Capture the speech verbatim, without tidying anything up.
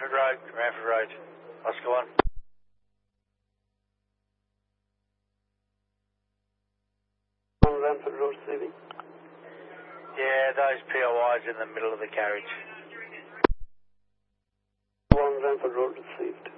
Ranford Road, Ranford Road. Oscar one. On Ranford Road receiving. Yeah, those P O Is in the middle of the carriage. One Ranford Road received.